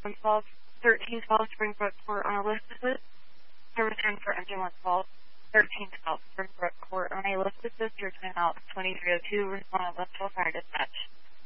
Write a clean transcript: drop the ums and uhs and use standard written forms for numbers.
112, 1312 Springbrook Court on Elizabeth. Service time for engine 112, 1312 Springbrook Court on Elizabeth. Your time out 2302. Respond at 112 fire dispatch.